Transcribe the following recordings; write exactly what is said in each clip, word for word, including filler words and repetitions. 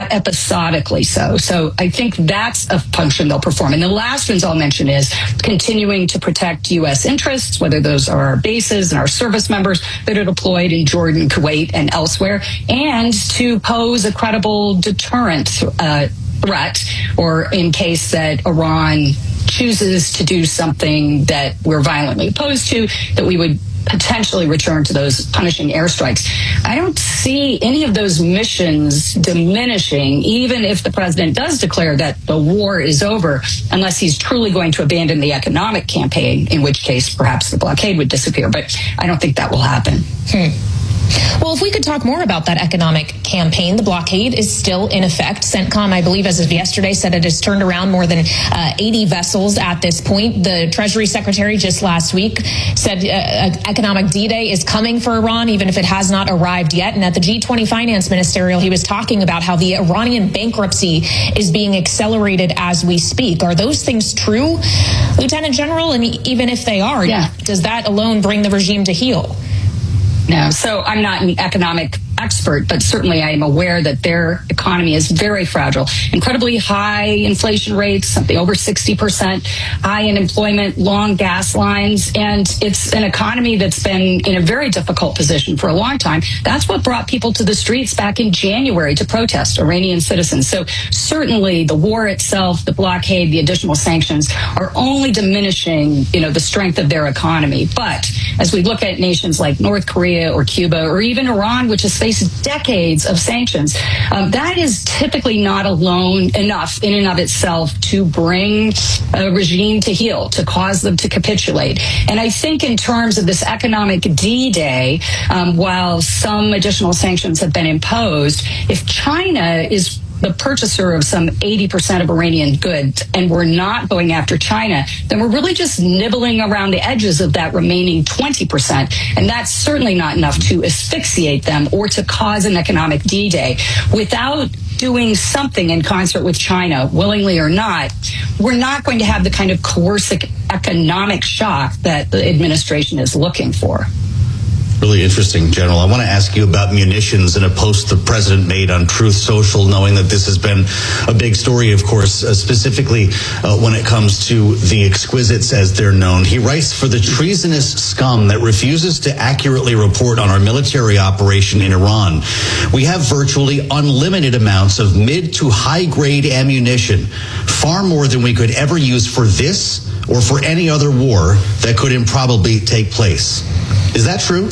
not episodically so. So I think that's a function they'll perform. And the last ones I'll mention is continuing to protect U S interests, whether those are our bases and our service members that are deployed in Jordan, Kuwait, and elsewhere, and to pose a credible deterrent uh, threat, or in case that Iran chooses to do something that we're violently opposed to, that we would potentially return to those punishing airstrikes. I don't see any of those missions diminishing, even if the president does declare that the war is over, unless he's truly going to abandon the economic campaign, in which case perhaps the blockade would disappear. But I don't think that will happen. Hmm. Well, if we could talk more about that economic campaign, the blockade is still in effect. CENTCOM, I believe, as of yesterday, said it has turned around more than uh, eighty vessels at this point. The Treasury Secretary just last week said uh, economic D-Day is coming for Iran, even if it has not arrived yet. And at the G twenty Finance Ministerial, he was talking about how the Iranian bankruptcy is being accelerated as we speak. Are those things true, Lieutenant General? And even if they are, yeah. does that alone bring the regime to heel? No, so I'm not an economic expert, but certainly I am aware that their economy is very fragile. Incredibly high inflation rates, something over sixty percent, high unemployment, long gas lines, and it's an economy that's been in a very difficult position for a long time. That's what brought people to the streets back in January to protest, Iranian citizens. So certainly the war itself, the blockade, the additional sanctions are only diminishing, you know, the strength of their economy. But as we look at nations like North Korea or Cuba or even Iran, which has faced decades of sanctions, um, that is typically not alone enough in and of itself to bring a regime to heel, to cause them to capitulate. And I think in terms of this economic D-Day, um, while some additional sanctions have been imposed, if China is the purchaser of some eighty percent of Iranian goods, and we're not going after China, then we're really just nibbling around the edges of that remaining twenty percent. And that's certainly not enough to asphyxiate them or to cause an economic D-Day. Without doing something in concert with China, willingly or not, we're not going to have the kind of coercive economic shock that the administration is looking for. Really interesting, General. I want to ask you about munitions and a post the president made on Truth Social, knowing that this has been a big story, of course, uh, specifically uh, when it comes to the exquisites as they're known. He writes, "For the treasonous scum that refuses to accurately report on our military operation in Iran, we have virtually unlimited amounts of mid to high grade ammunition, far more than we could ever use for this or for any other war that could improbably take place." Is that true?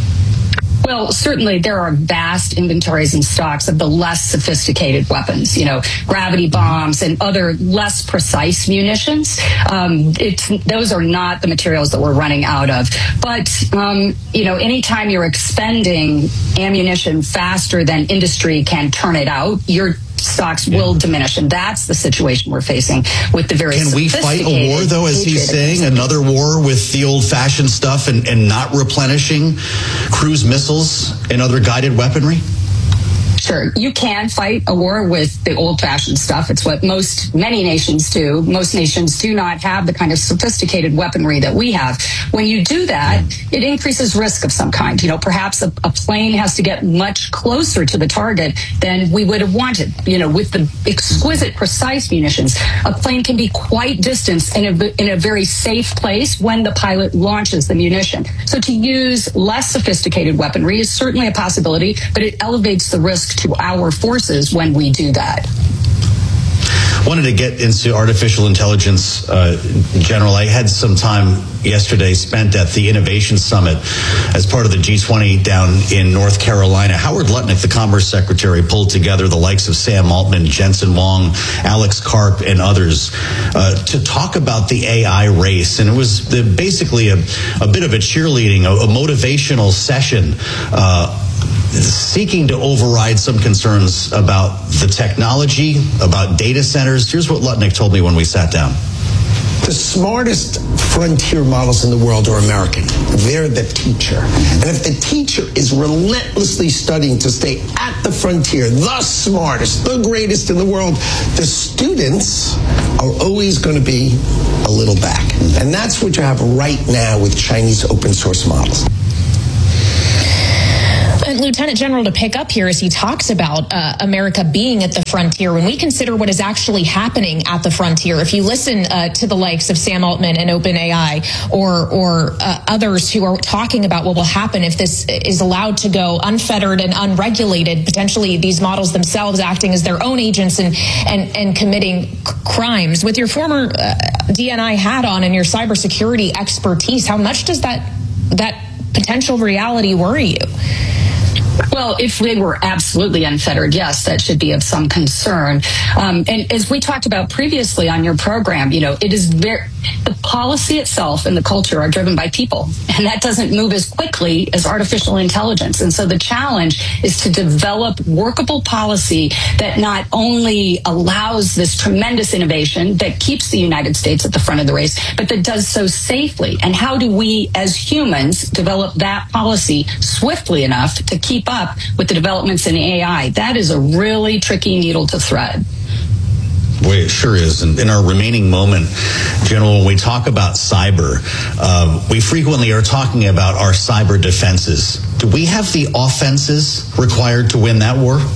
Well, certainly there are vast inventories and stocks of the less sophisticated weapons, you know, gravity bombs and other less precise munitions. Um, it's, those are not the materials that we're running out of. But, um, you know, anytime you're expending ammunition faster than industry can turn it out, you're stocks yeah. will diminish, and that's the situation we're facing with the very Can we fight a war, though, as he's saying, another war with the old-fashioned stuff and, and not replenishing cruise missiles and other guided weaponry? Sure, you can fight a war with the old-fashioned stuff. It's what most, many nations do. Most nations do not have the kind of sophisticated weaponry that we have. When you do that, it increases risk of some kind. You know, perhaps a, a plane has to get much closer to the target than we would have wanted. You know, with the exquisite, precise munitions, a plane can be quite distant in a, in a very safe place when the pilot launches the munition. So to use less sophisticated weaponry is certainly a possibility, but it elevates the risk to our forces when we do that. Wanted to get into artificial intelligence, uh, General. I had some time yesterday spent at the Innovation Summit as part of the G twenty down in North Carolina. Howard Lutnick, the Commerce Secretary, pulled together the likes of Sam Altman, Jensen Huang, Alex Karp, and others uh, to talk about the A I race. And it was the, basically a, a bit of a cheerleading, a, a motivational session uh, seeking to override some concerns about the technology, about data centers. Here's what Lutnick told me when we sat down. The smartest frontier models in the world are American. They're the teacher. And if the teacher is relentlessly studying to stay at the frontier, the smartest, the greatest in the world, the students are always going to be a little back. And that's what you have right now with Chinese open source models. And Lieutenant General to pick up here as he talks about uh, America being at the frontier. When we consider what is actually happening at the frontier, if you listen uh, to the likes of Sam Altman and OpenAI or or uh, others who are talking about what will happen if this is allowed to go unfettered and unregulated, potentially these models themselves acting as their own agents and and, and committing c- crimes. With your former uh, D N I hat on and your cybersecurity expertise, how much does that that potential reality worry you? Well, if they were absolutely unfettered, yes, that should be of some concern. Um, and as we talked about previously on your program, you know, it is very, the policy itself and the culture are driven by people, and that doesn't move as quickly as artificial intelligence. And so the challenge is to develop workable policy that not only allows this tremendous innovation that keeps the United States at the front of the race, but that does so safely. And how do we as humans develop that policy swiftly enough to keep up with the developments in A I? That is a really tricky needle to thread. Boy, it sure is. And in our remaining moment, General, when we talk about cyber, uh, we frequently are talking about our cyber defenses. Do we have the offenses required to win that war?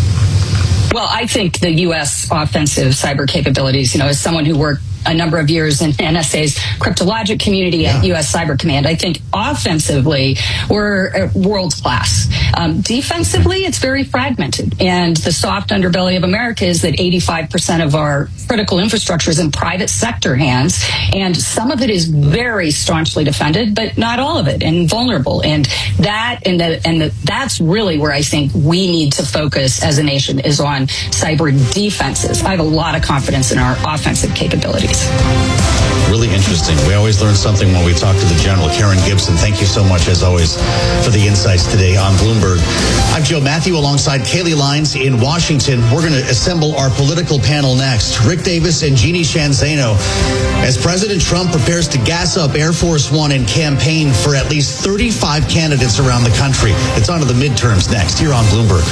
Well, I think the U S offensive cyber capabilities, you know, as someone who worked a number of years in N S A's cryptologic community yeah. at U S Cyber Command, I think offensively we're world class. Um, defensively, it's very fragmented. And the soft underbelly of America is that eighty-five percent of our critical infrastructure is in private sector hands. And some of it is very staunchly defended, but not all of it, and vulnerable. And that and the, and the, that's really where I think we need to focus as a nation, is on cyber defenses. I have a lot of confidence in our offensive capabilities. Really interesting. We always learn something when we talk to the General. Karen Gibson, thank you so much, as always, for the insights today on Bloomberg. I'm Joe Matthew alongside Kaylee Lyons in Washington. We're going to assemble our political panel next. Rick Davis and Jeannie Shanzano. As President Trump prepares to gas up Air Force One and campaign for at least thirty-five candidates around the country. It's on to the midterms next here on Bloomberg.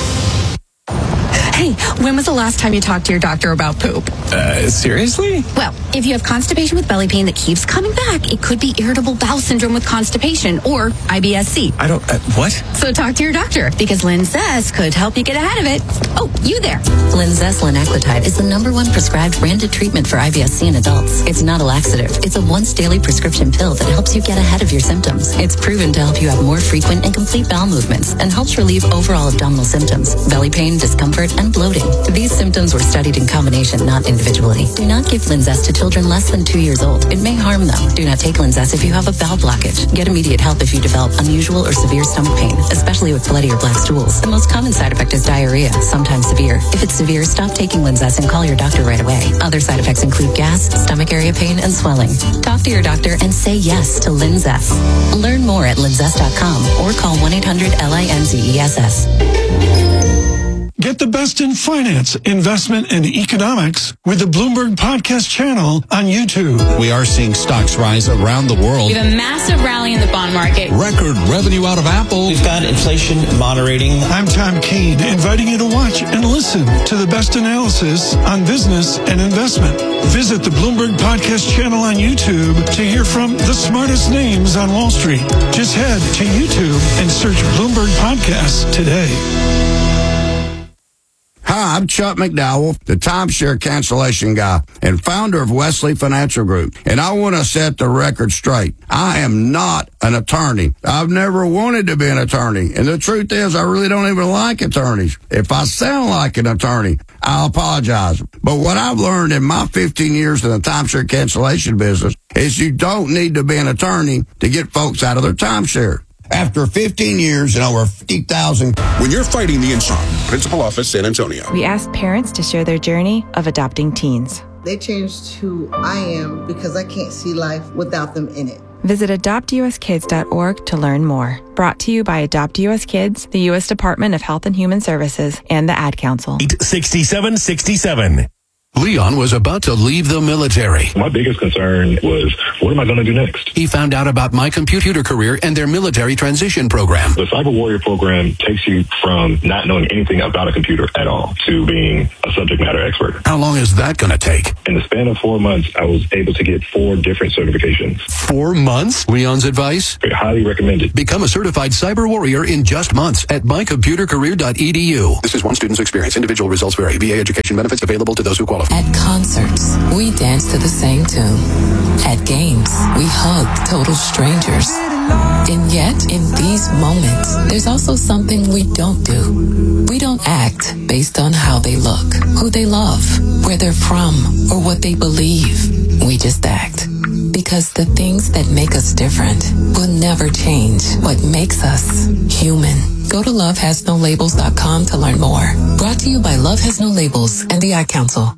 Hey, when was the last time you talked to your doctor about poop? Uh, seriously? Well, if you have constipation with belly pain that keeps coming back, it could be irritable bowel syndrome with constipation, or I B S C. I don't, uh, what? So talk to your doctor, because Linzess could help you get ahead of it. Oh, you there. Linzess linaclotide is the number one prescribed branded treatment for I B S C in adults. It's not a laxative. It's a once daily prescription pill that helps you get ahead of your symptoms. It's proven to help you have more frequent and complete bowel movements and helps relieve overall abdominal symptoms, belly pain, discomfort, and bloating. These symptoms were studied in combination, not individually. Do not give Linzess to children less than two years old. It may harm them. Do not take Linzess if you have a bowel blockage. Get immediate help if you develop unusual or severe stomach pain, especially with bloody or black stools. The most common side effect is diarrhea, sometimes severe. If it's severe, stop taking Linzess and call your doctor right away. Other side effects include gas, stomach area pain, and swelling. Talk to your doctor and say yes to Linzess. Learn more at linzess dot com or call one eight hundred L I N Z E S S. Get the best in finance, investment, and economics with the Bloomberg Podcast channel on YouTube. We are seeing stocks rise around the world. We have a massive rally in the bond market. Record revenue out of Apple. We've got inflation moderating. I'm Tom Keene, inviting you to watch and listen to the best analysis on business and investment. Visit the Bloomberg Podcast channel on YouTube to hear from the smartest names on Wall Street. Just head to YouTube and search Bloomberg Podcasts today. Hi, I'm Chuck McDowell, the timeshare cancellation guy and founder of Wesley Financial Group. And I want to set the record straight. I am not an attorney. I've never wanted to be an attorney. And the truth is, I really don't even like attorneys. If I sound like an attorney, I'll apologize. But what I've learned in my fifteen years in the timeshare cancellation business is you don't need to be an attorney to get folks out of their timeshare. After fifteen years and over fifty thousand. When you're fighting the insurance, Principal Office, San Antonio. We asked parents to share their journey of adopting teens. They changed who I am because I can't see life without them in it. Visit adopt u s kids dot org to learn more. Brought to you by Adopt U S Kids, the U S Department of Health and Human Services, and the Ad Council. sixty-seven sixty-seven. Leon was about to leave the military. My biggest concern was, what am I going to do next? He found out about My Computer Career and their military transition program. The Cyber Warrior program takes you from not knowing anything about a computer at all to being a a subject matter expert. How long is that going to take? In the span of four months, I was able to get four different certifications. Four months? Leon's advice? I highly recommend it. Become a certified cyber warrior in just months at my computer career dot e d u. This is one student's experience. Individual results vary. V A education benefits available to those who qualify. At concerts, we dance to the same tune. At games, we hug total strangers. And yet, in these moments, there's also something we don't do. We don't act based on how they look, who they love, where they're from, or what they believe. We just act. Because the things that make us different will never change what makes us human. Go to love has no labels dot com to learn more. Brought to you by Love Has No Labels and the Ad Council.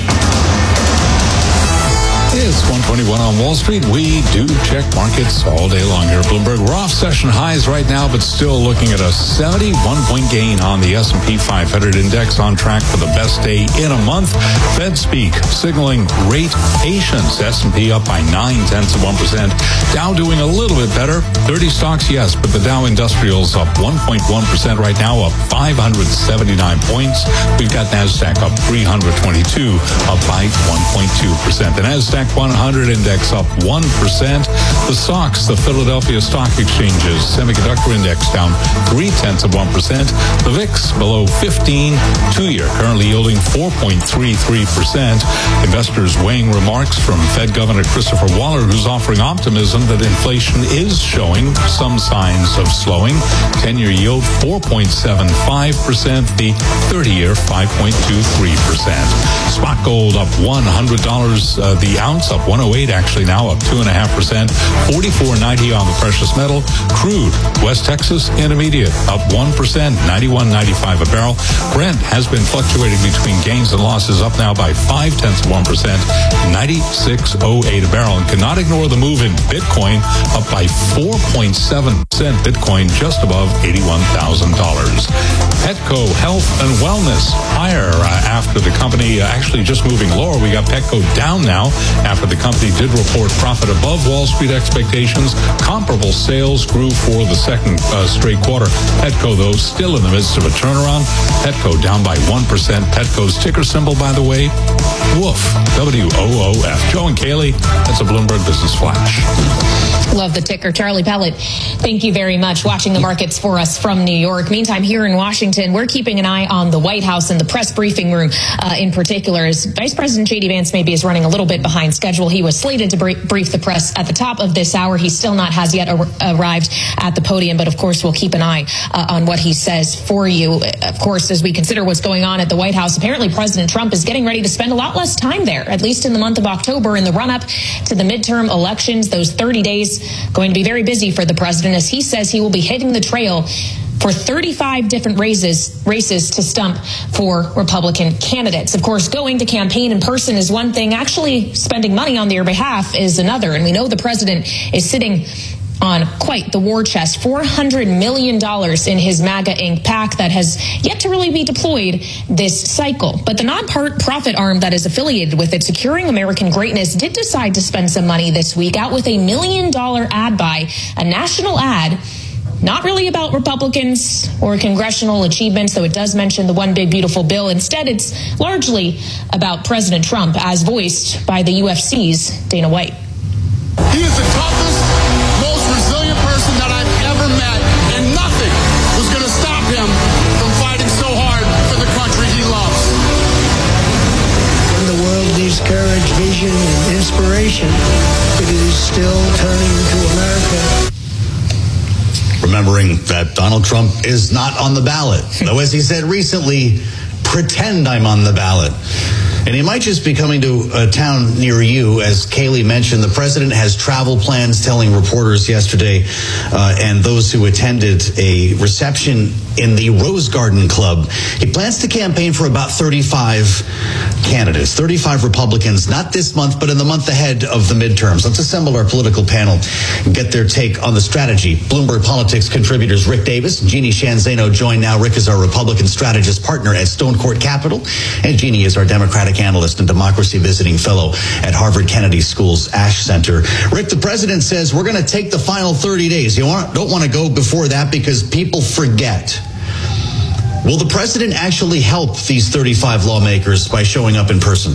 It's one twenty-one on Wall Street. We do check markets all day long here at Bloomberg. We're off session highs right now, but still looking at a seventy-one point gain on the S and P five hundred index, on track for the best day in a month. Fed speak signaling rate patience. S and P up by nine tenths of one percent. Dow doing a little bit better. thirty stocks, yes, but the Dow Industrials up one point one percent right now, up five hundred seventy-nine points. We've got NASDAQ up three hundred twenty-two, up by one point two percent. The NASDAQ one hundred index up one percent. The S O X, the Philadelphia Stock Exchange's semiconductor index, down three tenths of one percent. The V I X below fifteen, two-year currently yielding four point three three percent. Investors weighing remarks from Fed Governor Christopher Waller, who's offering optimism that inflation is showing some signs of slowing. ten-year yield four point seven five percent. The thirty-year five point two three percent. Spot gold up one hundred dollars uh, the ounce, up one oh eight actually now, up two point five percent. forty-four ninety on the precious metal. Crude, West Texas Intermediate, up one percent, ninety-one ninety-five a barrel. Brent has been fluctuating between gains and losses, up now by five tenths of one percent, ninety-six oh eight a barrel. And cannot ignore the move in Bitcoin, up by four point seven percent. Bitcoin just above eighty-one thousand dollars. Petco Health and Wellness higher uh, after the company uh, actually just moving lower. We got Petco down now after the company did report profit above Wall Street expectations. Comparable sales grew for the second uh, straight quarter. Petco, though, still in the midst of a turnaround. Petco down by one percent. Petco's ticker symbol, by the way, WOOF, W O O F. Joe and Kaylee, that's a Bloomberg Business Flash. Love the ticker. Charlie Pellet, thank you very much. Watching the markets for us from New York. Meantime, here in Washington, we're keeping an eye on the White House and the press briefing room uh, in particular, as Vice President J D Vance maybe is running a little bit behind schedule. He was slated to brief the press at the top of this hour. He still not has yet ar- arrived at the podium, but of course we'll keep an eye uh, on what he says for you. Of course, as we consider what's going on at the White House, apparently President Trump is getting ready to spend a lot less time there, at least in the month of October, in the run-up to the midterm elections. Those thirty days going to be very busy for the president, as he says he will be hitting the trail for thirty-five different races, races to stump for Republican candidates. Of course, going to campaign in person is one thing. Actually spending money on their behalf is another. And we know the president is sitting on quite the war chest, four hundred million dollars in his MAGA Incorporated PAC that has yet to really be deployed this cycle. But the non-profit arm that is affiliated with it, Securing American Greatness, did decide to spend some money this week out with a million dollar ad buy, a national ad, not really about Republicans or congressional achievements, though it does mention the One Big Beautiful Bill. Instead, it's largely about President Trump, as voiced by the U F C's Dana White. He is the toughest, most resilient person that I've ever met, and nothing was going to stop him from fighting so hard for the country he loves. When the world needs courage, vision, and inspiration, it is still turning to America. Remembering that Donald Trump is not on the ballot. Though, as he said recently, pretend I'm on the ballot. And he might just be coming to a town near you. As Kaylee mentioned, the president has travel plans, telling reporters yesterday uh, and those who attended a reception in the Rose Garden Club. He plans to campaign for about thirty-five candidates, thirty-five Republicans, not this month, but in the month ahead of the midterms. Let's assemble our political panel and get their take on the strategy. Bloomberg Politics contributors Rick Davis, Jeannie Shanzano join now. Rick is our Republican strategist partner at Stone Court Capital, and Jeannie is our Democratic analyst and democracy visiting fellow at Harvard Kennedy School's Ash Center. Rick, the president says we're going to take the final thirty days. You want, don't want to go before that because people forget. Will the president actually help these thirty-five lawmakers by showing up in person?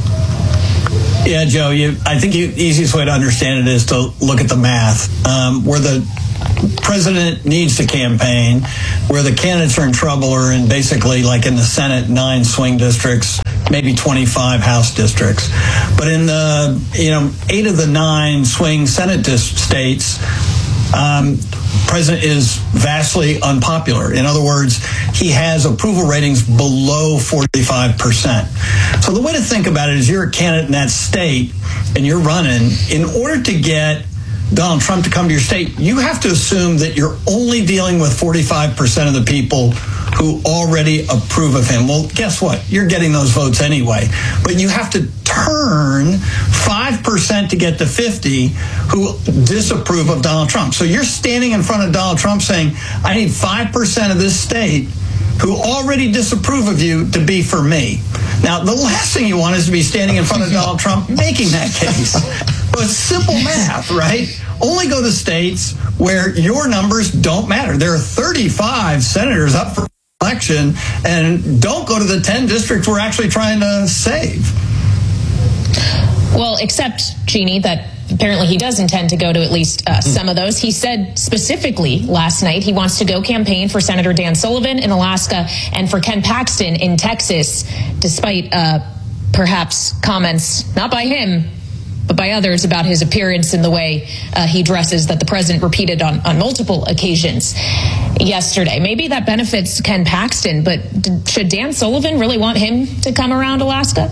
Yeah, Joe, you, I think the easiest way to understand it is to look at the math. Um, where the president needs to campaign, where the candidates are in trouble are in basically, like in the Senate, nine swing districts, maybe twenty-five House districts. But in the, you know, eight of the nine swing Senate dis- states, um, president is vastly unpopular. In other words, he has approval ratings below forty-five percent. So the way to think about it is you're a candidate in that state and you're running. In order to get Donald Trump to come to your state, you have to assume that you're only dealing with forty-five percent of the people who already approve of him. Well, guess what? You're getting those votes anyway. But you have to turn five percent to get to fifty who disapprove of Donald Trump. So you're standing in front of Donald Trump saying, I need five percent of this state who already disapprove of you to be for me. Now, the last thing you want is to be standing in front of Donald Trump making that case. But it's simple math, right? Only go to states where your numbers don't matter. There are thirty-five senators up for election, and don't go to the ten districts we're actually trying to save. Well, except, Jeannie, that apparently he does intend to go to at least uh, some of those. He said specifically last night he wants to go campaign for Senator Dan Sullivan in Alaska and for Ken Paxton in Texas, despite uh, perhaps comments, not by him, but by others, about his appearance and the way uh, he dresses that the president repeated on, on multiple occasions yesterday. Maybe that benefits Ken Paxton, but d- should Dan Sullivan really want him to come around Alaska?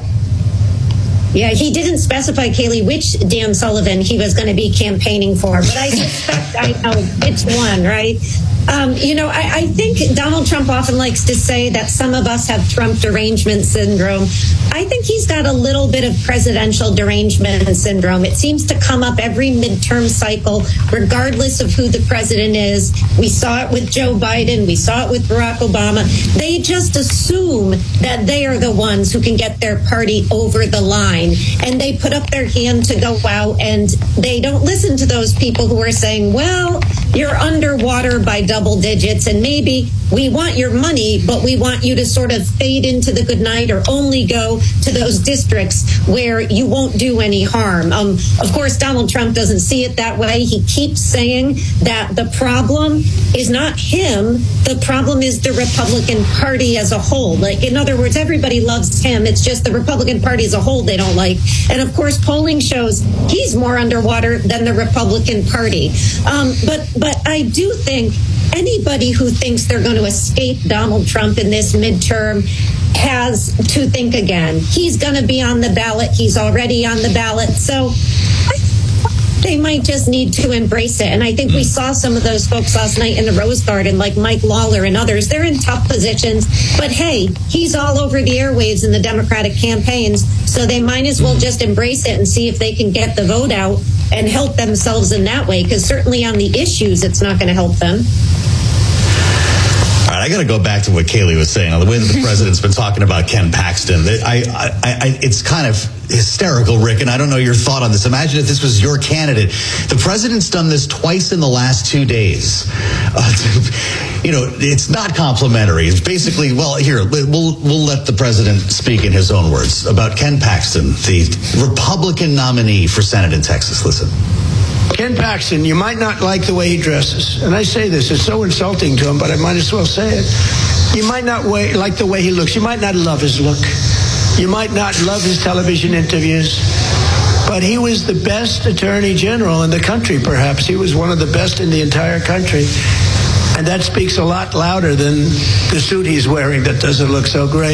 Yeah, he didn't specify, Kaylee, which Dan Sullivan he was going to be campaigning for, but I suspect I know which one, right? Um, you know, I, I think Donald Trump often likes to say that some of us have Trump derangement syndrome. I think he's got a little bit of presidential derangement syndrome. It seems to come up every midterm cycle, regardless of who the president is. We saw it with Joe Biden. We saw it with Barack Obama. They just assume that they are the ones who can get their party over the line. And they put up their hand to go out, and they don't listen to those people who are saying, well, you're underwater by double digits, and maybe we want your money, but we want you to sort of fade into the good night or only go to those districts where you won't do any harm. Um, of course, Donald Trump doesn't see it that way. He keeps saying that the problem is not him. The problem is the Republican Party as a whole. Like, in other words, everybody loves him. It's just the Republican Party as a whole they don't like. And of course, polling shows he's more underwater than the Republican Party. Um, but but I do think anybody who thinks they're going to escape Donald Trump in this midterm has to think again. He's going to be on the ballot. He's already on the ballot. So I they might just need to embrace it. And I think we saw some of those folks last night in the Rose Garden, like Mike Lawler and others. They're in tough positions. But hey, he's all over the airwaves in the Democratic campaigns. So they might as well just embrace it and see if they can get the vote out and help themselves in that way. Because certainly on the issues, it's not going to help them. All right, I got to go back to what Kaylee was saying on the way that the president's been talking about Ken Paxton. I, I, I, it's kind of hysterical, Rick, and I don't know your thought on this. Imagine if this was your candidate. The president's done this twice in the last two days. Uh, you know, it's not complimentary. It's basically, well, here, we'll we'll let the president speak in his own words about Ken Paxton, the Republican nominee for Senate in Texas. Listen. Ken Paxton, you might not like the way he dresses. And I say this, it's so insulting to him, but I might as well say it. You might not way, like the way he looks. You might not love his look. You might not love his television interviews. But he was the best attorney general in the country, perhaps. He was one of the best in the entire country. And that speaks a lot louder than the suit he's wearing that doesn't look so great.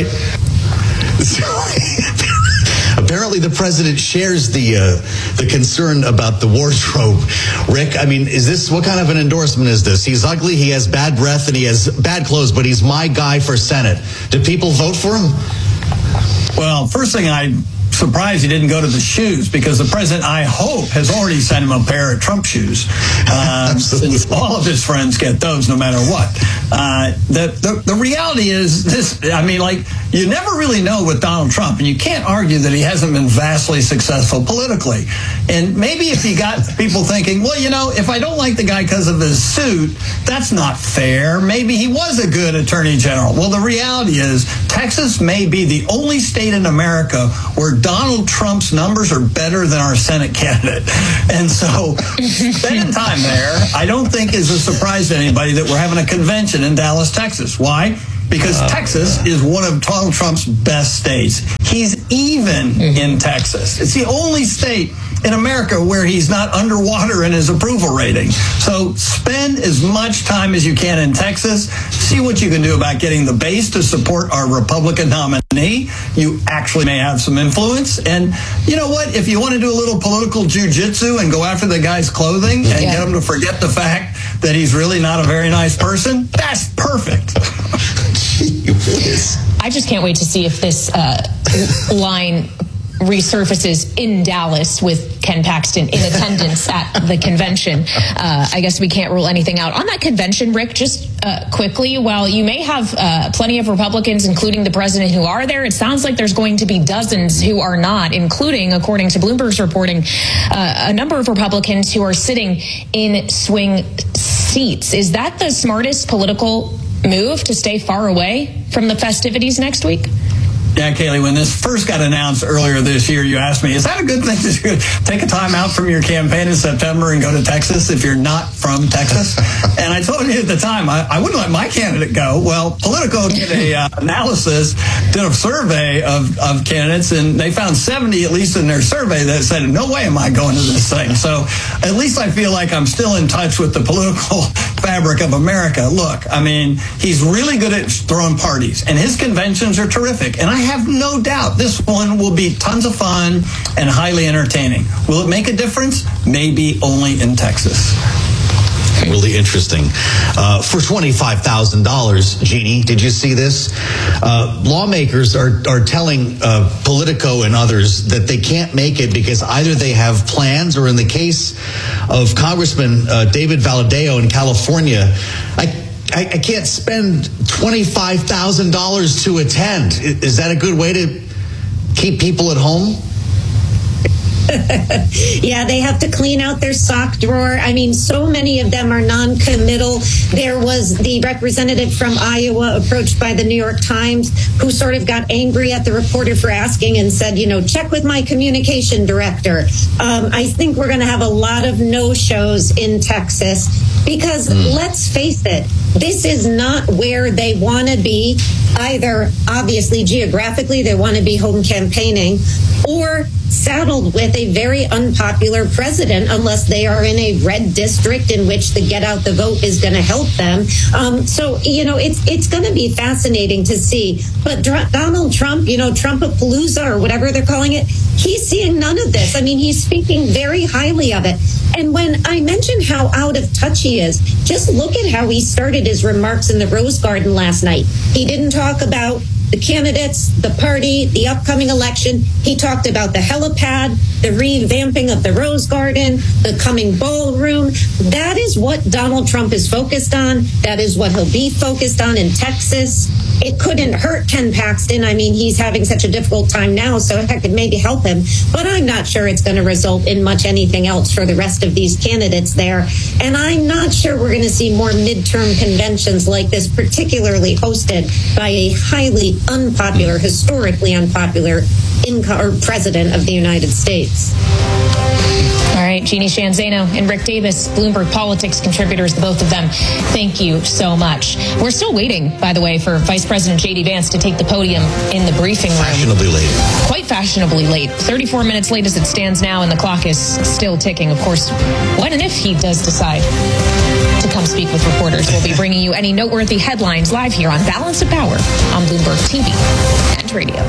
Apparently, the president shares the uh, the concern about the wardrobe. Rick, I mean, is this, what kind of an endorsement is this? He's ugly, he has bad breath, and he has bad clothes, but he's my guy for Senate. Do people vote for him? Well, first thing I surprised he didn't go to the shoes, because the president, I hope, has already sent him a pair of Trump shoes. Um, since all of his friends get those no matter what. Uh, the, the, the reality is this, I mean, like, you never really know with Donald Trump, and you can't argue that he hasn't been vastly successful politically. And maybe if you got people thinking, well, you know, if I don't like the guy because of his suit, that's not fair. Maybe he was a good attorney general. Well, the reality is Texas may be the only state in America where Donald Trump's numbers are better than our Senate candidate. And so spending time there, I don't think is a surprise to anybody that we're having a convention in Dallas, Texas. Why? Because uh, Texas is one of Donald Trump's best states. He's even mm-hmm. in Texas. It's the only state in America where he's not underwater in his approval rating. So spend as much time as you can in Texas. See what you can do about getting the base to support our Republican nominee. You actually may have some influence. And you know what? If you want to do a little political jujitsu and go after the guy's clothing and yeah. get him to forget the fact that he's really not a very nice person, that's perfect. I just can't wait to see if this uh, line resurfaces in Dallas with Ken Paxton in attendance at the convention. Uh, I guess we can't rule anything out. On that convention, Rick, just uh, quickly, while you may have uh, plenty of Republicans, including the president, who are there, it sounds like there's going to be dozens who are not, including, according to Bloomberg's reporting, uh, a number of Republicans who are sitting in swing seats. Is that the smartest political move, to stay far away from the festivities next week? Yeah, Kaylee, when this first got announced earlier this year, you asked me, is that a good thing to do? Take a time out from your campaign in September and go to Texas if you're not from Texas? And I told you at the time, I, I wouldn't let my candidate go. Well, Politico did a uh, analysis, did a survey of, of candidates, and they found seventy, at least in their survey, that said, no way am I going to this thing. So at least I feel like I'm still in touch with the political fabric of America. Look, I mean, he's really good at throwing parties, and his conventions are terrific. And I have no doubt this one will be tons of fun and highly entertaining. Will it make a difference? Maybe only in Texas. Really interesting. Uh, for twenty-five thousand dollars, Jeannie, did you see this? Uh, lawmakers are, are telling uh, Politico and others that they can't make it because either they have plans, or in the case of Congressman uh, David Valadao in California, I I, I can't spend twenty-five thousand dollars to attend. Is that a good way to keep people at home? Yeah, they have to clean out their sock drawer. I mean, so many of them are non-committal. There was the representative from Iowa approached by the New York Times who sort of got angry at the reporter for asking and said, you know, check with my communication director. Um, I think we're going to have a lot of no-shows in Texas because mm. let's face it, this is not where they want to be. Either, obviously, geographically, they want to be home campaigning, or saddled with a very unpopular president unless they are in a red district in which the get out the vote is going to help them. Um, so, you know, it's it's going to be fascinating to see. But Dr- Donald Trump, you know, Trumpapalooza or whatever they're calling it, he's seeing none of this. I mean, he's speaking very highly of it. And when I mentioned how out of touch he is, just look at how he started his remarks in the Rose Garden last night. He didn't talk about the candidates, the party, the upcoming election. He talked about the helipad, the revamping of the Rose Garden, the coming ballroom. That is what Donald Trump is focused on. That is what he'll be focused on in Texas. It couldn't hurt Ken Paxton. I mean, he's having such a difficult time now, so that could maybe help him. But I'm not sure it's going to result in much anything else for the rest of these candidates there. And I'm not sure we're going to see more midterm conventions like this, particularly hosted by a highly unpopular, historically unpopular inco- or president of the United States. All right, Jeannie Sheehan Zaino and Rick Davis, Bloomberg Politics contributors, the both of them, thank you so much. We're still waiting, by the way, for Vice President J D Vance to take the podium in the briefing room. Fashionably late. Quite fashionably late. thirty-four minutes late as it stands now, and the clock is still ticking. Of course, when and if he does decide to come speak with reporters, we'll be bringing you any noteworthy headlines live here on Balance of Power on Bloomberg T V and radio.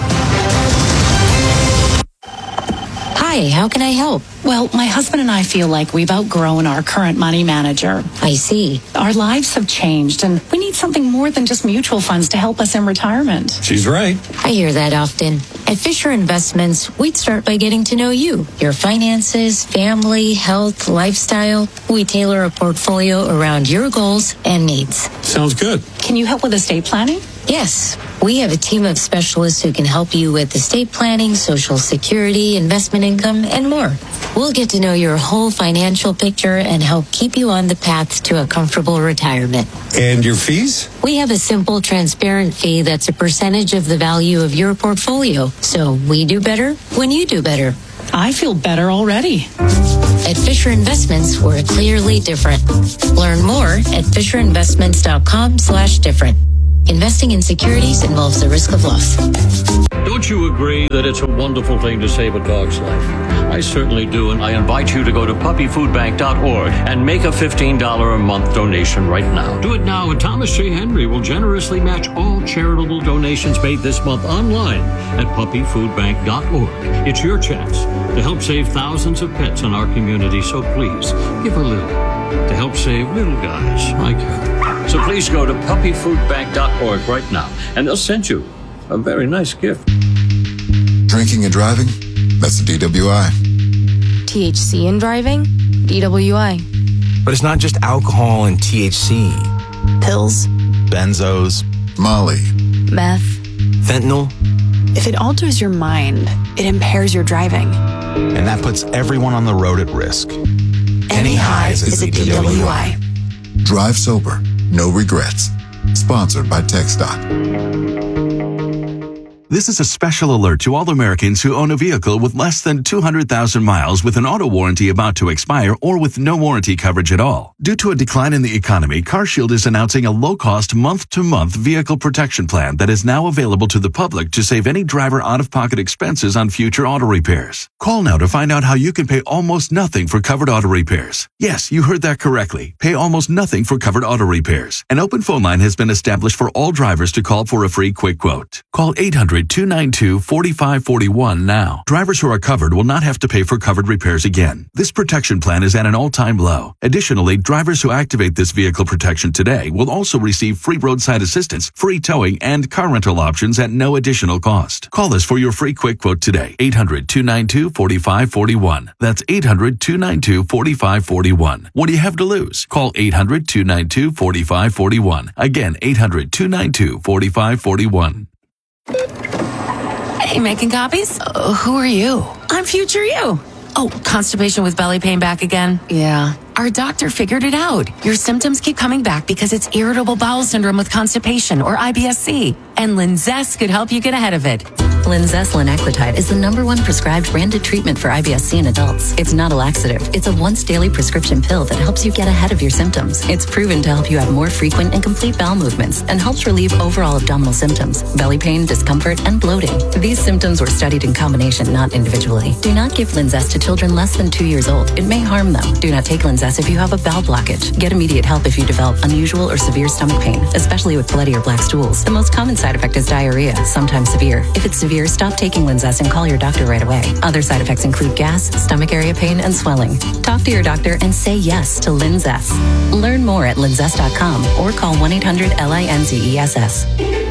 Hi, how can I help? Well, my husband and I feel like we've outgrown our current money manager. I see. Our lives have changed, and we need something more than just mutual funds to help us in retirement. She's right. I hear that often. At Fisher Investments, we'd start by getting to know you, your finances, family, health, lifestyle. We tailor a portfolio around your goals and needs. Sounds good. Can you help with estate planning? Yes, we have a team of specialists who can help you with estate planning, Social Security, investment income, and more. We'll get to know your whole financial picture and help keep you on the path to a comfortable retirement. And your fees? We have a simple, transparent fee that's a percentage of the value of your portfolio. So we do better when you do better. I feel better already. At Fisher Investments, we're clearly different. Learn more at FisherInvestments.com slash different. Investing in securities involves the risk of loss. Don't you agree that it's a wonderful thing to save a dog's life? I certainly do, and I invite you to go to puppy food bank dot org and make a fifteen dollars a month donation right now. Do it now, and Thomas J. Henry will generously match all charitable donations made this month online at puppy food bank dot org. It's your chance to help save thousands of pets in our community, so please give a little to help save little guys like her. So please go to puppy food bank dot org right now, and they'll send you a very nice gift. Drinking and driving? That's a D W I. T H C in driving? D W I. But it's not just alcohol and T H C. Pills. Benzos. Molly. Meth. Fentanyl. If it alters your mind, it impairs your driving. And that puts everyone on the road at risk. Any highs is a D W I. Drive sober. No regrets. Sponsored by TxDOT. This is a special alert to all Americans who own a vehicle with less than two hundred thousand miles with an auto warranty about to expire or with no warranty coverage at all. Due to a decline in the economy, CarShield is announcing a low-cost month-to-month vehicle protection plan that is now available to the public to save any driver out-of-pocket expenses on future auto repairs. Call now to find out how you can pay almost nothing for covered auto repairs. Yes, you heard that correctly. Pay almost nothing for covered auto repairs. An open phone line has been established for all drivers to call for a free quick quote. Call eight hundred, two nine two, four five four one now. Drivers who are covered will not have to pay for covered repairs again. This protection plan is at an all-time low. Additionally, drivers who activate this vehicle protection today will also receive free roadside assistance, free towing, and car rental options at no additional cost. Call us for your free quick quote today. eight hundred, two nine two, four five four one. That's eight hundred, two nine two, four five four one. What do you have to lose? Call eight hundred, two nine two, four five four one. Again, eight hundred, two nine two, four five four one. Hey, making copies? Uh, who are you? I'm future you. Oh, constipation with belly pain back again? Yeah. Our doctor figured it out. Your symptoms keep coming back because it's irritable bowel syndrome with constipation, or I B S C. And Linzess could help you get ahead of it. Linzess linaclotide is the number one prescribed branded treatment for I B S C in adults. It's not a laxative. It's a once daily prescription pill that helps you get ahead of your symptoms. It's proven to help you have more frequent and complete bowel movements and helps relieve overall abdominal symptoms, belly pain, discomfort, and bloating. These symptoms were studied in combination, not individually. Do not give Linzess to children less than two years old. It may harm them. Do not take Linzess if you have a bowel blockage. Get immediate help if you develop unusual or severe stomach pain, especially with bloody or black stools. The most common side effect is diarrhea, sometimes severe. If it's severe, stop taking Linzess and call your doctor right away. Other side effects include gas, stomach area pain, and swelling. Talk to your doctor and say yes to Linzess. Learn more at linzess dot com or call one eight hundred L I N Z E S S.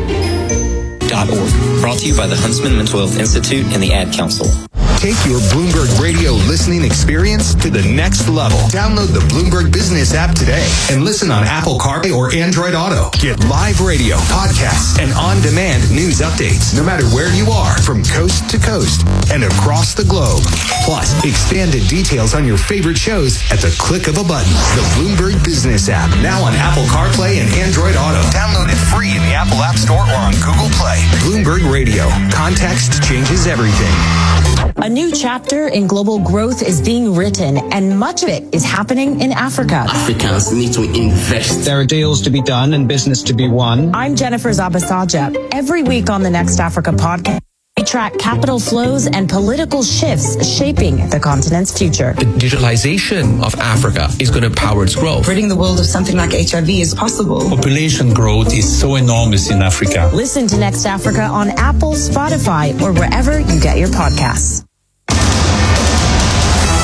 .org. Brought to you by the Huntsman Mental Health Institute and the Ad Council. Take your Bloomberg Radio listening experience to the next level. Download the Bloomberg Business app today and listen on Apple CarPlay or Android Auto. Get live radio, podcasts, and on-demand news updates no matter where you are, from coast to coast and across the globe. Plus, expanded details on your favorite shows at the click of a button. The Bloomberg Business app, now on Apple CarPlay and Android Auto. Download it free in the Apple App Store or on Google Play. Bloomberg Radio. Context changes everything. A new chapter in global growth is being written, and much of it is happening in Africa. Africans need to invest. There are deals to be done and business to be won. I'm Jennifer Zabasaja. Every week on the Next Africa podcast, we track capital flows and political shifts shaping the continent's future. The digitalization of Africa is going to power its growth. Ridding the world of something like H I V is possible. Population growth is so enormous in Africa. Listen to Next Africa on Apple, Spotify, or wherever you get your podcasts.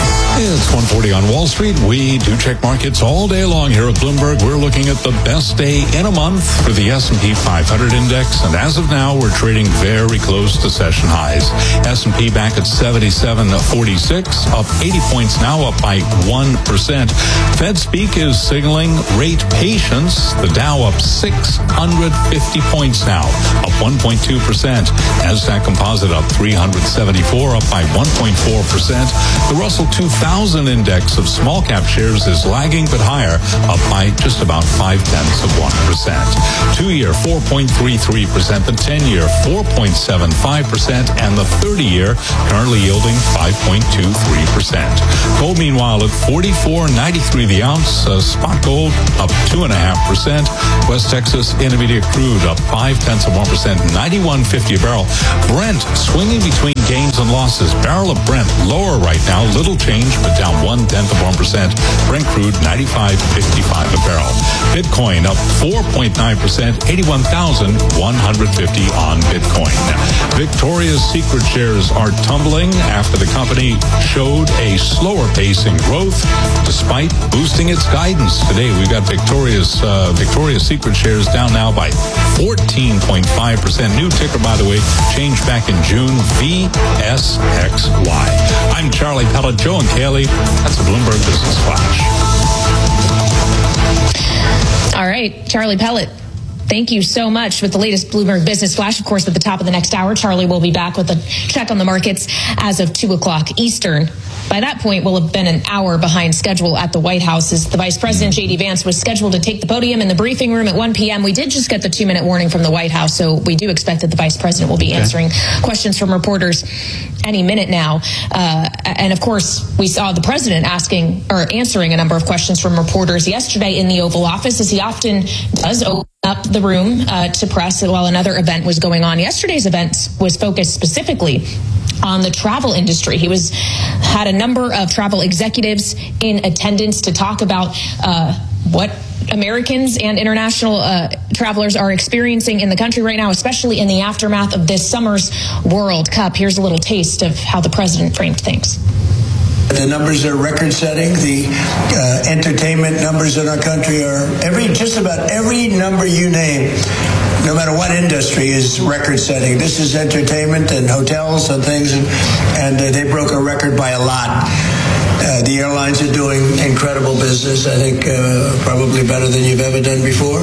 It's one forty on Wall Street. We do check markets all day long here at Bloomberg. We're looking at the best day in a month for the S and P five hundred index. And as of now, we're trading very close to session highs. S and P back at seventy-seven forty-six, up eighty points now, up by one percent. Fed speak is signaling rate patience. The Dow up six hundred fifty points now, up one point two percent. NASDAQ Composite up three hundred seventy-four, up by one point four percent. The Russell two thousand index of small cap shares is lagging but higher, up by just about five tenths of one percent. Two-year four point three three percent, the ten-year four point seven five percent, and the thirty-year currently yielding five point two three percent. Gold, meanwhile, at forty-four ninety-three the ounce. Uh, spot gold up two and a half percent. West Texas Intermediate crude up five tenths of one percent, ninety-one fifty a barrel. Brent swinging between gains and losses. Barrel of Brent lower right now, little change, but down one tenth of one percent. Brent crude ninety-five fifty-five a barrel. Bitcoin up four point nine percent, eighty-one thousand one hundred fifty on Bitcoin. Victoria's Secret shares are tumbling after the company showed a slower pace in growth despite boosting its guidance. Today we've got Victoria's uh, Victoria's Secret shares down now by fourteen point five percent. New ticker, by the way, changed back in June, V S X Y. I'm Charlie Pellet, Joe and Kaylee. That's a Bloomberg Business Flash. All right, Charlie Pellet, thank you so much with the latest Bloomberg Business Flash. Of course, at the top of the next hour, Charlie will be back with a check on the markets as of two o'clock Eastern. By that point, we'll have been an hour behind schedule at the White House as the Vice President, J D Vance, was scheduled to take the podium in the briefing room at one p.m. We did just get the two-minute warning from the White House, so we do expect that the Vice President will be okay. answering questions from reporters any minute now. Uh, and, of course, we saw the President asking or answering a number of questions from reporters yesterday in the Oval Office, as he often does open up the room uh, to press while another event was going on. Yesterday's event was focused specifically on the travel industry. He was had a number of travel executives in attendance to talk about uh, what Americans and international uh, travelers are experiencing in the country right now, especially in the aftermath of this summer's World Cup. Here's a little taste of how the president framed things. The numbers are record-setting. The uh, entertainment numbers in our country are every just about every number you name, no matter what industry, is record-setting. This is entertainment and hotels and things, and, and uh, they broke a record by a lot. Uh, the airlines are doing incredible business, I think uh, probably better than you've ever done before.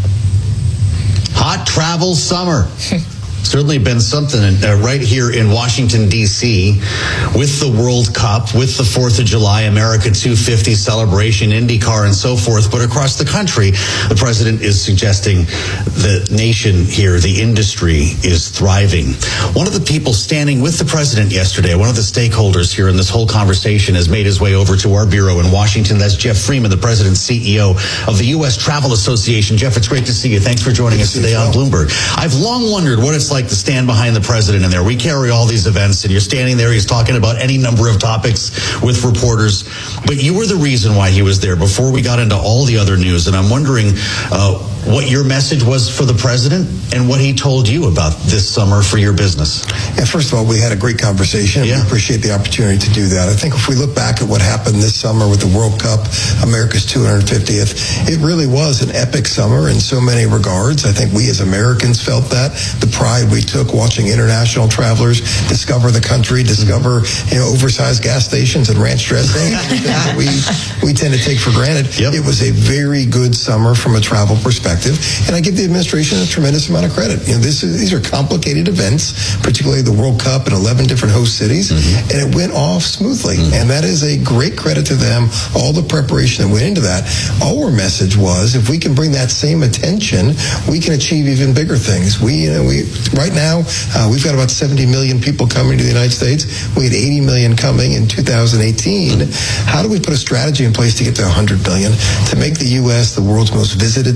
Hot travel summer. Certainly been something uh, right here in Washington, D C with the World Cup, with the fourth of July, America two fifty celebration, IndyCar and so forth. But across the country, the president is suggesting the nation here, the industry, is thriving. One of the people standing with the president yesterday, one of the stakeholders here in this whole conversation, has made his way over to our bureau in Washington. That's Jeff Freeman, the president's C E O of the U S Travel Association. Jeff, it's great to see you. Thanks for joining us today on Bloomberg. I've long wondered what it's like to stand behind the president in there. We carry all these events, and you're standing there. He's talking about any number of topics with reporters. But you were the reason why he was there before we got into all the other news. And I'm wondering uh, what your message was for the president and what he told you about this summer for your business. Yeah, first of all, we had a great conversation. Yeah. We appreciate the opportunity to do that. I think if we look back at what happened this summer with the World Cup, America's two hundred fiftieth, it really was an epic summer in so many regards. I think we as Americans felt that. The pride we took watching international travelers discover the country, discover you know oversized gas stations and ranch dressing that we we tend to take for granted. Yep. It was a very good summer from a travel perspective, and I give the administration a tremendous amount of credit. You know, this is, these are complicated events, particularly the World Cup in eleven different host cities, mm-hmm. and it went off smoothly, mm-hmm. and that is a great credit to them. All the preparation that went into that. Our message was, if we can bring that same attention, we can achieve even bigger things. We, you know, we right now uh, we've got about seventy million people coming to the United States. We had eighty million coming in two thousand eighteen. How do we put a strategy in place to get to one hundred million, to make the U S the world's most visited destination?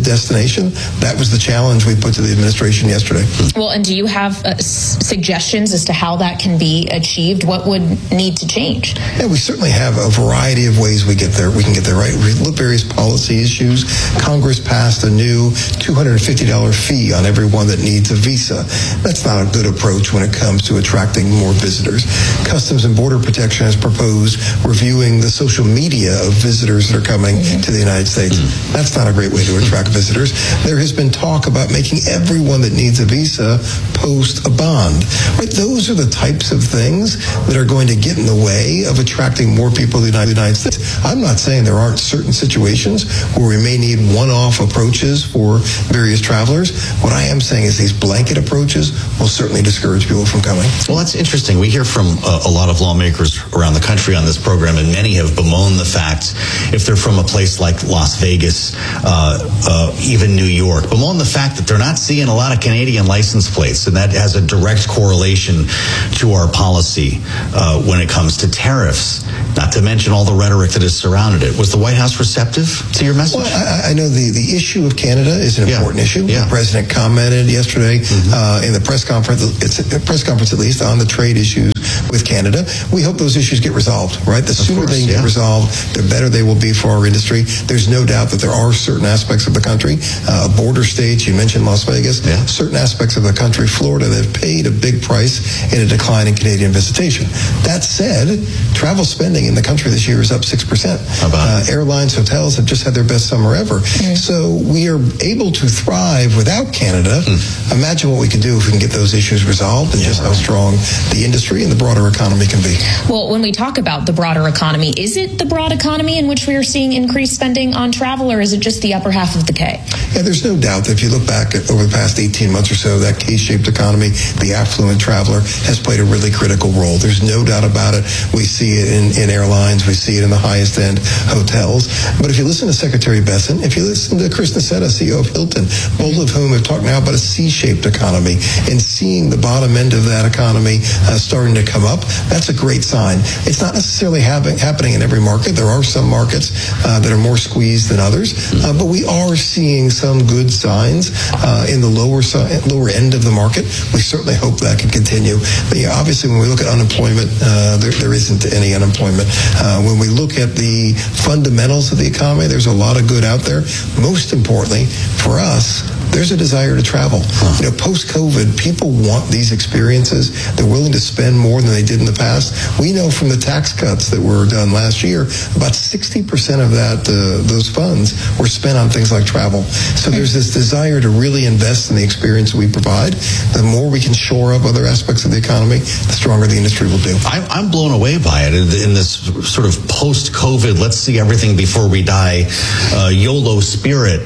destination. That was the challenge we put to the administration yesterday. Well, and do you have uh, s- suggestions as to how that can be achieved? What would need to change? Yeah, we certainly have a variety of ways we get there. We can get there, right? We look at various policy issues. Congress passed a new two hundred fifty dollars fee on everyone that needs a visa. That's not a good approach when it comes to attracting more visitors. Customs and Border Protection has proposed reviewing the social media of visitors that are coming mm-hmm. to the United States. Mm-hmm. That's not a great way to attract visitors. There has been talk about making everyone that needs a visa post a bond. Right? Those are the types of things that are going to get in the way of attracting more people to the United States. I'm not saying there aren't certain situations where we may need one-off approaches for various travelers. What I am saying is these blanket approaches will certainly discourage people from coming. Well, that's interesting. We hear from uh, a lot of lawmakers around the country on this program, and many have bemoaned the fact, if they're from a place like Las Vegas, uh, uh, even New York, bemoan the fact that they're not seeing a lot of Canadian license plates, and that has a direct correlation to our policy uh, when it comes to tariffs, not to mention all the rhetoric that has surrounded it. Was the White House receptive to your message? Well, I, I know the, the issue of Canada is an important yeah. issue. Yeah. The President commented yesterday mm-hmm. uh, in the press conference, it's a press conference at least, on the trade issues with Canada. We hope those issues get resolved, right? The of sooner course, they get yeah. resolved, the better they will be for our industry. There's no doubt that there are certain aspects of the country, uh, border states, you mentioned Las Vegas, yeah. certain aspects of the country, Florida, that have paid a big price in a decline in Canadian visitation. That said, travel spending in the country this year is up six percent. Uh, airlines, hotels have just had their best summer ever. Mm. So we are able to thrive without Canada. Mm. Imagine what we can do if we can get those issues resolved, and yeah, just right. how strong the industry and the broader economy can be. Well, when we talk about the broader economy, is it the broad economy in which we are seeing increased spending on travel, or is it just the upper half of the K? Yeah, there's no doubt that if you look back at over the past eighteen months or so, that K-shaped economy, the affluent traveler, has played a really critical role. There's no doubt about it. We see it in, in airlines. We see it in the highest end hotels. But if you listen to Secretary Besson, if you listen to Chris Nassetta, C E O of Hilton, both of whom have talked now about a C-shaped economy, and seeing the bottom end of that economy uh, starting to come up, that's a great sign. It's not necessarily happen, happening in every market. There are some markets uh, that are more squeezed than others, uh, but we are seeing some good signs uh, in the lower side, lower end of the market. We certainly hope that can continue. But yeah, obviously, when we look at unemployment, uh, there, there isn't any unemployment. Uh, when we look at the fundamentals of the economy, there's a lot of good out there. Most importantly, for us, there's a desire to travel. Huh. You know, post-COVID, people want these experiences. They're willing to spend more than they did in the past. We know from the tax cuts that were done last year, about sixty percent of that, uh, those funds were spent on things like travel. So there's this desire to really invest in the experience we provide. The more we can shore up other aspects of the economy, the stronger the industry will do. I'm, I'm blown away by it in this sort of post-COVID, let's see everything before we die, uh, YOLO spirit.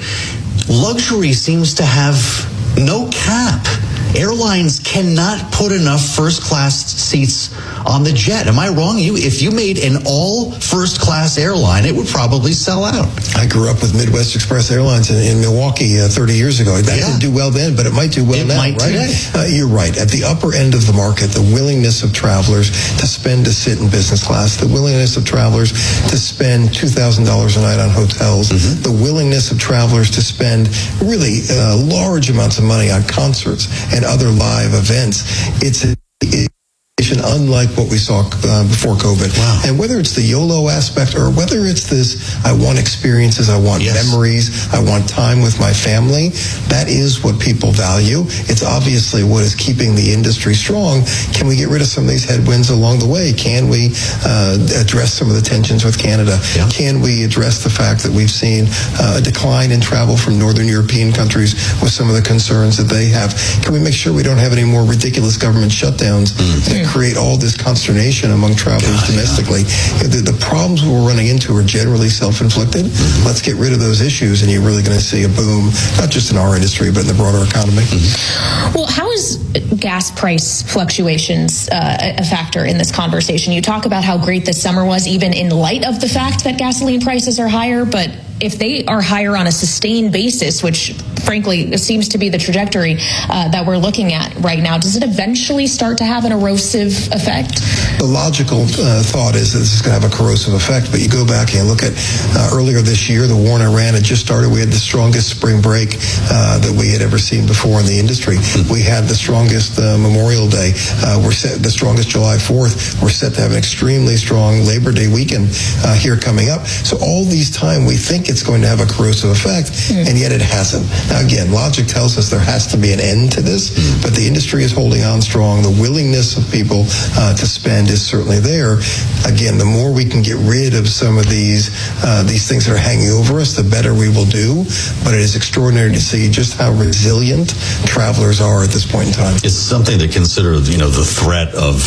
Luxury seems to have no cap. Airlines cannot put enough first-class seats on the jet. Am I wrong? You, if you made an all first-class airline, it would probably sell out. I grew up with Midwest Express Airlines in, in Milwaukee uh, thirty years ago. That yeah. didn't do well then, but it might do well it now, might right? Uh, you're right. At the upper end of the market, the willingness of travelers to spend to sit in business class, the willingness of travelers to spend two thousand dollars a night on hotels, mm-hmm. the willingness of travelers to spend really uh, large amounts of money on concerts and other live events. It's a, it, unlike what we saw uh, before COVID. Wow. And whether it's the YOLO aspect or whether it's this, I want experiences, I want yes. memories, I want time with my family, that is what people value. It's obviously what is keeping the industry strong. Can we get rid of some of these headwinds along the way? Can we uh, address some of the tensions with Canada? Yeah. Can we address the fact that we've seen uh, a decline in travel from Northern European countries with some of the concerns that they have? Can we make sure we don't have any more ridiculous government shutdowns mm. that create all this consternation among travelers God, domestically? Yeah. The, the problems we're running into are generally self-inflicted. Mm-hmm. Let's get rid of those issues, and you're really going to see a boom, not just in our industry, but in the broader economy. Mm-hmm. Well, how is gas price fluctuations uh, a factor in this conversation? You talk about how great this summer was, even in light of the fact that gasoline prices are higher, but if they are higher on a sustained basis, which frankly seems to be the trajectory uh, that we're looking at right now, does it eventually start to have an erosive effect? The logical uh, thought is that this is going to have a corrosive effect, but you go back and look at uh, earlier this year, the war in Iran had just started. We had the strongest spring break uh, that we had ever seen before in the industry. We had the strongest uh, Memorial Day. Uh, we're set, the strongest July fourth. We're set to have an extremely strong Labor Day weekend uh, here coming up. So all these time, we think it's going to have a corrosive effect, mm. and yet it hasn't. Now, again, logic tells us there has to be an end to this, mm. but the industry is holding on strong. The willingness of people uh, to spend is certainly there. Again, the more we can get rid of some of these uh, these things that are hanging over us, the better we will do. But it is extraordinary to see just how resilient travelers are at this point in time. It's something to consider, you know, the threat of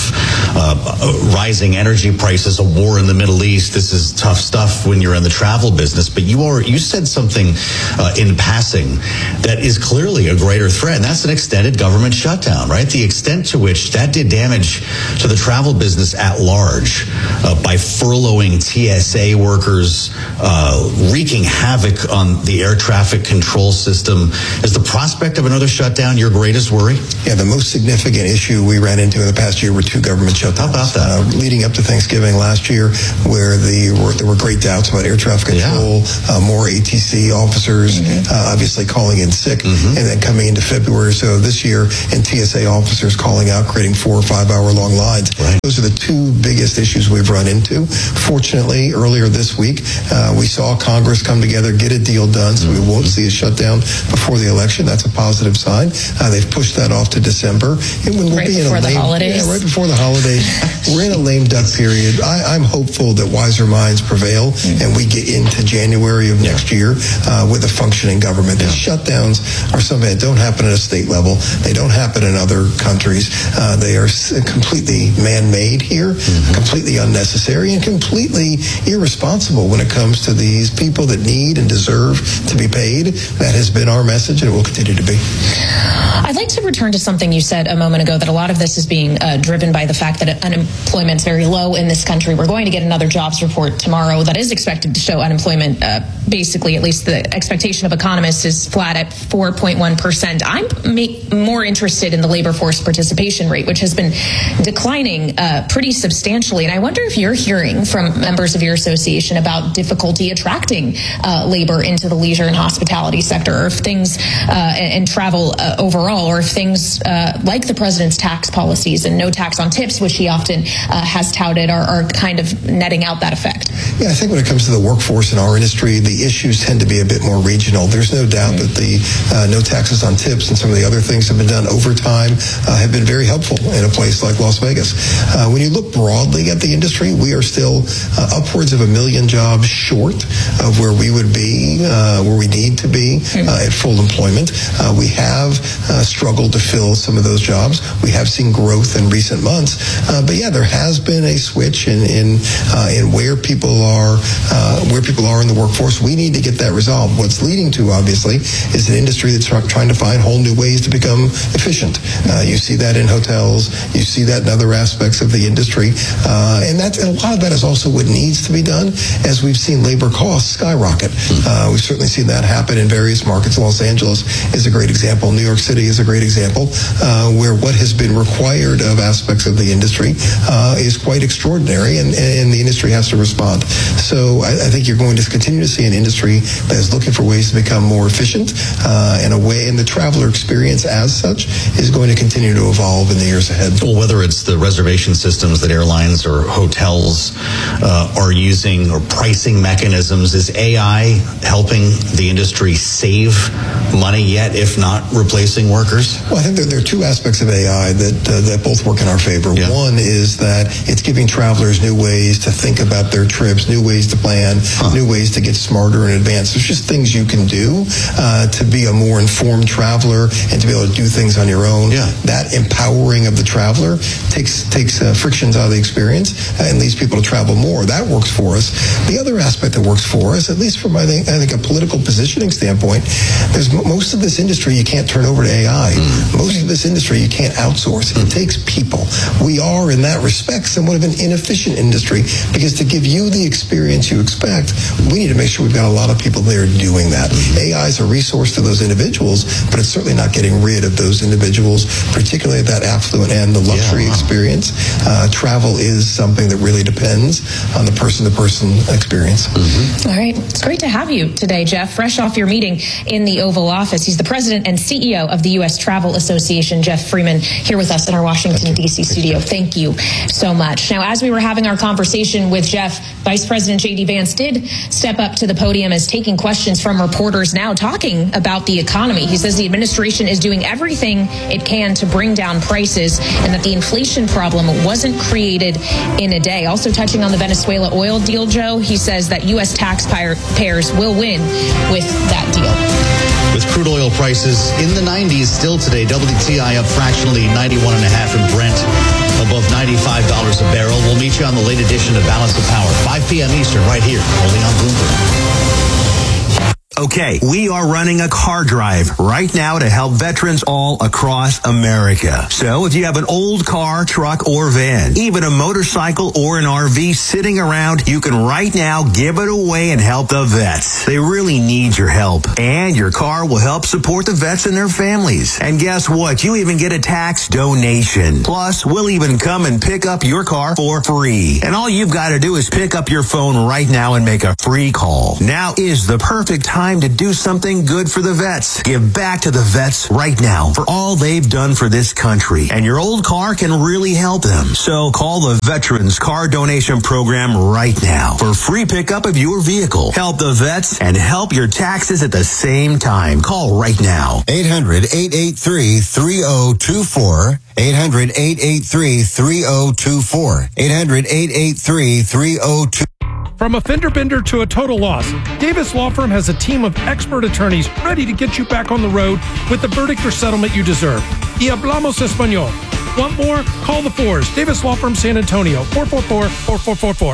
uh, rising energy prices, a war in the Middle East. This is tough stuff when you're in the travel business. But you are you said something uh, in passing that is clearly a greater threat, and that's an extended government shutdown, right? The extent to which that did damage to the travel business at large uh, by furloughing T S A workers, uh, wreaking havoc on the air traffic control system. Is the prospect of another shutdown your greatest worry? Yeah, the most significant issue we ran into in the past year were two government shutdowns. How about that? Uh, leading up to Thanksgiving last year, where the were, there were great doubts about air traffic control, yeah. uh, more A T C officers mm-hmm. uh, obviously calling in sick, mm-hmm. and then coming into February or so this year, and T S A officers calling out, creating four or five hour long lines. Right. Those are the two biggest issues we've run into. Fortunately, earlier this week, uh, we saw Congress come together, get a deal done, so mm-hmm. we won't see a shutdown before the election. That's a positive sign. Uh, they've pushed that off to December. And when we'll right be before in a the lame, holidays. Yeah, right before the holidays. We're in a lame duck period. I, I'm hopeful that wiser minds prevail mm-hmm. and we get into January of yeah. next year uh, with a functioning government. Yeah. These shutdowns are something that don't happen at a state level. They don't happen in other countries. Uh, they are completely man-made here, mm-hmm. completely unnecessary, and completely irresponsible when it comes to these people that need and deserve to be paid. That has been our message, and it will continue to be. I'd like to return to something you said a moment ago, that a lot of this is being uh, driven by the fact that unemployment's very low in this country. We're going to get another jobs report tomorrow that is expected to show unemployment, uh, basically, at least the expectation of economists is flat at four point one percent. I'm ma- more interested in the labor force participation rate, which has been declining uh, pretty substantially. And I wonder if you're hearing from members of your association about difficulty attracting uh, labor into the leisure and hospitality sector, or if things uh, and, and travel uh, overall, or if things uh, like the president's tax policies and no tax on tips, which he often uh, has touted, are, are kind of netting out that effect. Yeah, I think when it comes to the workforce in our industry, the issues tend to be a bit more regional. There's no doubt mm-hmm. that the uh, no taxes on tips and some of the other things that have been done over time uh, have been very helpful in a place like Las Vegas. Uh, when you look broadly at the industry, we are still uh, upwards of a million jobs short of where we would be, uh, where we need to be uh, at full employment. Uh, we have uh, struggled to fill some of those jobs. We have seen growth in recent months, uh, but yeah, there has been a switch in in, uh, in where people are, uh, where people are in the workforce. We need to get that resolved. What's leading to, obviously, is an industry that's trying to find whole new ways to become efficient. Uh, you see that in hotels. You see that in other aspects of the industry, uh, and that's and a lot of that is also what needs to be done. As we've seen labor costs skyrocket, uh, we've certainly seen that happen in various markets. Los Angeles is a great example. New York City is a great example, uh, where what has been required of aspects of the industry uh, is quite extraordinary, and, and the industry has to respond. So I, I think you're going to continue to see an industry that is looking for ways to become more efficient, uh, in a way, and the traveler experience as such is going to continue to evolve in the years ahead. Well, whether it's the reservation systems that airlines or hotels uh, are using, or pricing mechanisms, is A I helping the industry save money yet, if not replacing workers? Well, I think there, there are two aspects of A I that uh, that both work in our favor. Yeah. One is that it's giving travelers new ways to think about their trips, new ways to plan, huh. new ways to get smarter in advance. There's just things you can do uh, to be a more informed traveler and to be able to do things on your own. Yeah. That empowering of the traveler takes takes uh, frictions out of the experience and leads people to travel more. That works for us. The other aspect that works for us, at least from I think I think a political positioning standpoint, there's most of this industry you can't turn over to A I. Mm. Most of this industry you can't outsource. It takes people. We are, in that respect, somewhat of an inefficient industry, because to give you the experience you expect, we need to make sure we've got a lot of people there doing that. A I is a resource to those individuals, but it's certainly not getting rid of those individuals, particularly at that affluent end, the luxury yeah, wow. experience. Uh, travel is something that really depends on the person-to-person experience. Mm-hmm. All right. It's great to have you today, Jeff, fresh off your meeting in the Oval Office. He's the president and C E O of the U S Travel Association, Jeff Freeman, here with us in our Washington, D C studio. Thank you so much. Now, as we were having our conversation with Jeff, Vice President J D Vance did step up to the podium as taking questions from reporters now talking about the economy. He says the administration is doing everything it can to bring down prices and that the inflation problem wasn't created in a day. Also touching on the Venezuela oil deal, Joe, he says that U S taxpayers will win with that deal. With crude oil prices in the nineties still today, W T I up fractionally ninety-one and a half and Brent above ninety-five dollars a barrel. We'll meet you on the late edition of Balance of Power, five p.m. Eastern, right here, only on Bloomberg. Okay, we are running a car drive right now to help veterans all across America. So if you have an old car, truck, or van, even a motorcycle or an R V sitting around, you can right now give it away and help the vets. They really need your help. And your car will help support the vets and their families. And guess what? You even get a tax donation. Plus, we'll even come and pick up your car for free. And all you've got to do is pick up your phone right now and make a free call. Now is the perfect time to do something good for the vets. Give back to the vets right now for all they've done for this country. And your old car can really help them. So call the Veterans Car Donation Program right now for free pickup of your vehicle. Help the vets and help your taxes at the same time. Call right now. eight hundred, eight eight three, three oh two four. eight hundred, eight eight three, three oh two four. eight hundred, eight eight three, three oh two four. From a fender bender to a total loss, Davis Law Firm has a team of expert attorneys ready to get you back on the road with the verdict or settlement you deserve. Y hablamos español. Want more? Call the fours. Davis Law Firm San Antonio, four four four, four four four four.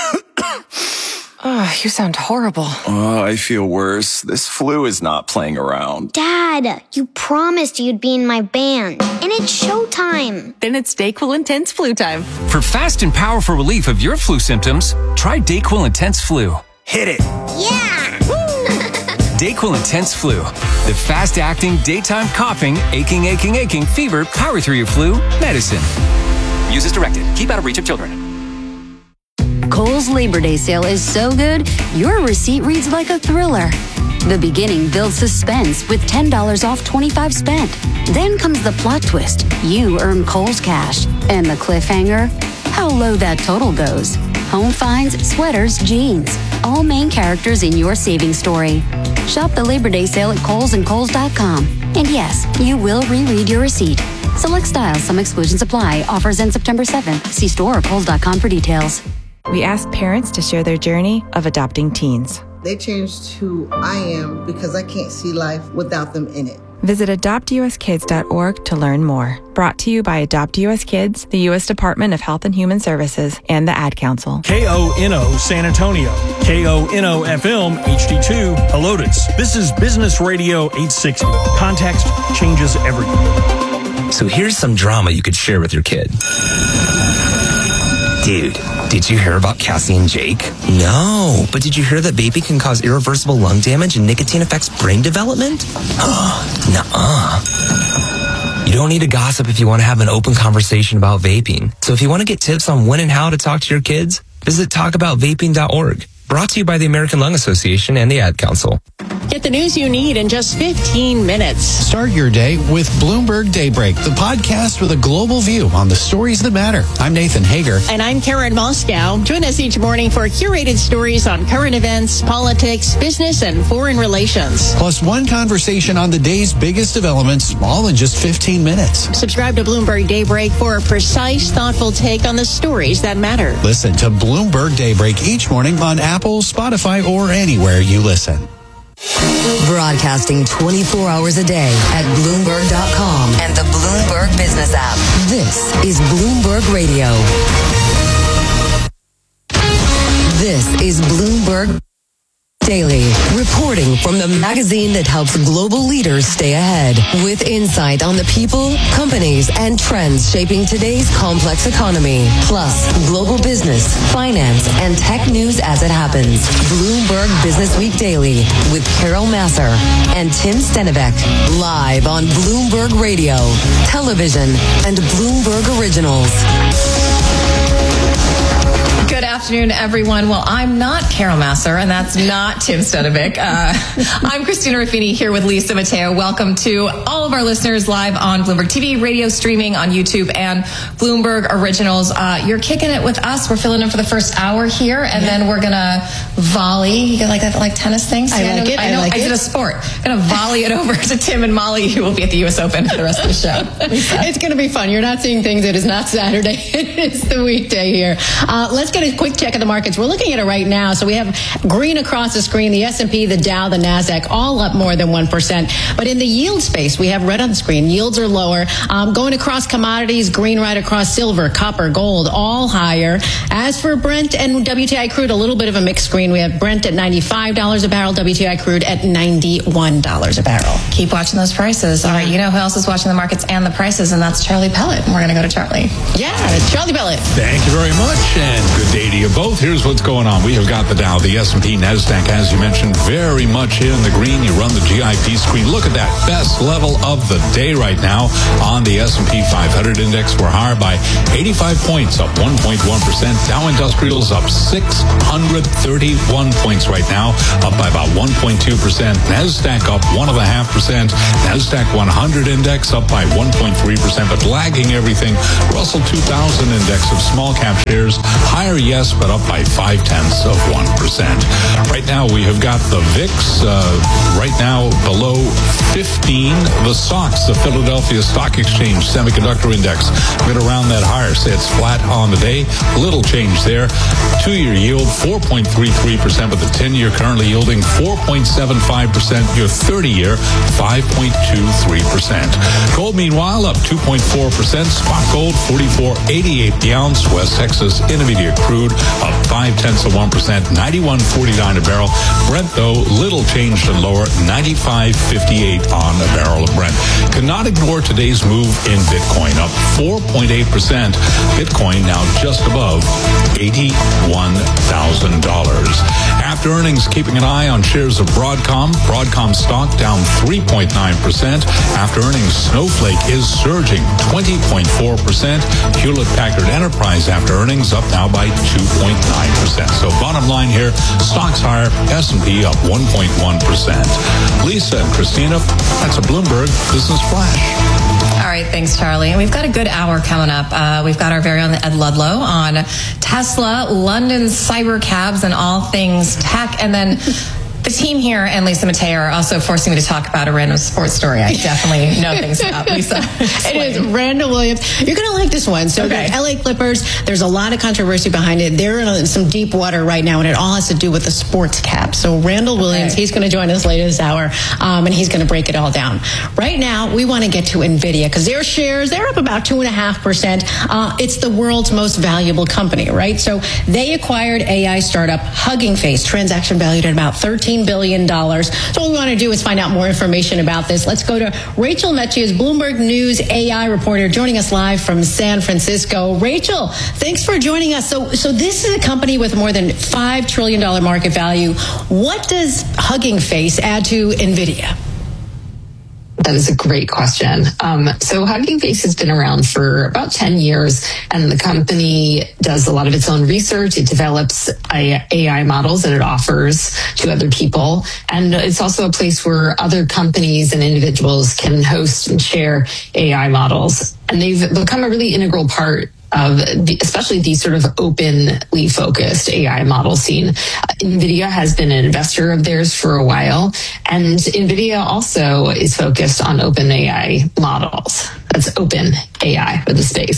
Oh, you sound horrible. Oh, I feel worse. This flu is not playing around. Dad, you promised you'd be in my band. And it's showtime. Then it's DayQuil Intense Flu time. For fast and powerful relief of your flu symptoms, try DayQuil Intense Flu. Hit it. Yeah! DayQuil Intense Flu. The fast-acting, daytime coughing, aching, aching, aching, fever, power through your flu medicine. Use as directed. Keep out of reach of children. Kohl's Labor Day sale is so good, your receipt reads like a thriller. The beginning builds suspense with ten dollars off twenty-five spent. Then comes the plot twist. You earn Kohl's cash. And the cliffhanger? How low that total goes. Home finds, sweaters, jeans. All main characters in your savings story. Shop the Labor Day sale at Kohl's and Kohl's dot com. And yes, you will reread your receipt. Select styles, some exclusions apply. Offers end September seventh. See store or Kohl's dot com for details. We asked parents to share their journey of adopting teens. They changed who I am because I can't see life without them in it. Visit adopt u s kids dot org to learn more. Brought to you by Adopt U S Kids, the U S Department of Health and Human Services, and the Ad Council. K O N O San Antonio. K O N O F M H D two Helotes. This is Business Radio eight sixty. Context changes everything. So here's some drama you could share with your kid. Dude, did you hear about Cassie and Jake? No, but did you hear that vaping can cause irreversible lung damage and nicotine affects brain development? Nuh-uh. You don't need to gossip if you want to have an open conversation about vaping. So if you want to get tips on when and how to talk to your kids, visit talk about vaping dot org. Brought to you by the American Lung Association and the Ad Council. Get the news you need in just fifteen minutes. Start your day with Bloomberg Daybreak, the podcast with a global view on the stories that matter. I'm Nathan Hager. And I'm Karen Moscow. Join us each morning for curated stories on current events, politics, business, and foreign relations. Plus one conversation on the day's biggest developments, all in just fifteen minutes. Subscribe to Bloomberg Daybreak for a precise, thoughtful take on the stories that matter. Listen to Bloomberg Daybreak each morning on Apple, Spotify, or anywhere you listen. Broadcasting twenty-four hours a day at Bloomberg dot com and the Bloomberg Business app. This is Bloomberg Radio. This is Bloomberg. Daily, reporting from the magazine that helps global leaders stay ahead, with insight on the people, companies, and trends shaping today's complex economy, plus global business, finance, and tech news as it happens. Bloomberg Business Week Daily with Carol Masser and Tim Stenivek, live on Bloomberg Radio, television, and Bloomberg Originals. Good afternoon, everyone. Well, I'm not Carol Masser, and that's not Tim Stenivek. Uh, I'm Christina Ruffini here with Lisa Mateo. Welcome to all of our listeners live on Bloomberg T V, radio streaming on YouTube, and Bloomberg Originals. Uh, you're kicking it with us. We're filling in for the first hour here, and yeah. then we're going to volley. You get like that, like tennis things? I yeah, like I know, it. I know. I, like I it. did a sport. I'm going to volley it over to Tim and Molly, who will be at the U S Open for the rest of the show. Lisa. It's going to be fun. You're not seeing things. It is not Saturday. It's the weekday here. Uh, let's get a quick check of the markets. We're looking at it right now. So we have green across the screen, the S and P, the Dow, the NASDAQ, all up more than one percent. But in the yield space, we have red on the screen. Yields are lower. Um, going across commodities, green right across silver, copper, gold, all higher. As for Brent and W T I crude, a little bit of a mixed screen. We have Brent at ninety-five dollars a barrel, W T I crude at ninety-one dollars a barrel. Keep watching those prices. All right, you know who else is watching the markets and the prices, and that's Charlie Pellet. And we're going to go to Charlie. Yeah, Charlie Pellet. Thank you very much, and good day to you both. Here's what's going on. We have got the Dow, the S and P, NASDAQ, as you mentioned, very much in the green. You run the G I P screen. Look at that best level of the day right now on the S and P five hundred index. We're higher by eighty-five points, up one point one percent. Dow Industrials up six hundred thirty-one points right now, up by about one point two percent. NASDAQ up one point five percent. NASDAQ one hundred index up by one point three percent, but lagging everything. Russell two thousand index of small cap shares, higher yes, but up by five tenths of one percent. Right now we have got the V I X uh, right now below fifteen. The S O X, the Philadelphia Stock Exchange Semiconductor Index, been around that higher. Say it's flat on the day. Little change there. Two-year yield four point three three percent, but the ten-year currently yielding four point seven five percent. Your thirty-year five point two three percent. Gold meanwhile up two point four percent. Spot gold forty-four eighty-eight the ounce. West Texas Intermediate crude up five tenths of one percent. ninety-one forty-nine a barrel. Brent though little changed and lower. ninety-five fifty-eight on a barrel of Brent. Cannot ignore today's move in Bitcoin up four point eight percent. Bitcoin now just above eighty-one thousand dollars. After earnings, keeping an eye on shares of Broadcom. Broadcom stock down three point nine percent. After earnings, Snowflake is surging twenty point four percent. Hewlett Packard Enterprise after earnings up now by two point nine percent. So bottom line here, stocks higher, S and P up one point one percent. Lisa and Christina, that's a Bloomberg Business Flash. All right, thanks, Charlie. And we've got a good hour coming up. Uh, we've got our very own Ed Ludlow on Tesla, London cyber cabs, and all things tech. And then the team here and Lisa Mateo are also forcing me to talk about a random sports story I definitely know things about. Lisa. It is Randall Williams. You're going to like this one. So okay. the L A Clippers, there's a lot of controversy behind it. They're in some deep water right now, and it all has to do with the sports cap. So Randall Williams, okay. he's going to join us later this hour, um, and he's going to break it all down. Right now, we want to get to NVIDIA because their shares, they're up about two point five percent. Uh, it's the world's most valuable company, right? So they acquired A I startup Hugging Face, transaction valued at about thirteen billion dollars. So what we want to do is find out more information about this. Let's go to Rachel Metchius, Bloomberg News A I reporter, joining us live from San Francisco. Rachel, thanks for joining us. So, so this is a company with more than five trillion dollars market value. What does Hugging Face add to NVIDIA? That is a great question. Um, so Hugging Face has been around for about ten years, and the company does a lot of its own research. It develops A I models that it offers to other people. And it's also a place where other companies and individuals can host and share A I models. And they've become a really integral part of the, especially these sort of openly focused A I model scene. Uh, NVIDIA has been an investor of theirs for a while, and NVIDIA also is focused on open A I models. That's open A I with a space.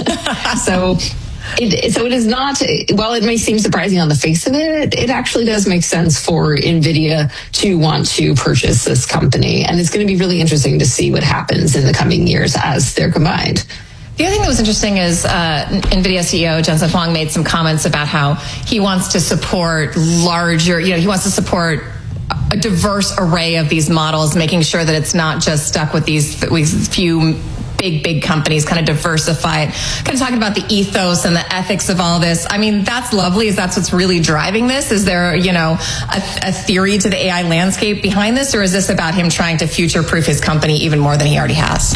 so It, so it is not, while it may seem surprising on the face of it, it actually does make sense for NVIDIA to want to purchase this company. And it's going to be really interesting to see what happens in the coming years as they're combined. The other thing that was interesting is uh, NVIDIA C E O Jensen Huang made some comments about how he wants to support larger, you know, he wants to support a diverse array of these models, making sure that it's not just stuck with these, these few big, big companies, kind of diversify it. Kind of talking about the ethos and the ethics of all this. I mean, that's lovely. Is that's what's really driving this? Is there, you know, a, a theory to the A I landscape behind this, or is this about him trying to future-proof his company even more than he already has?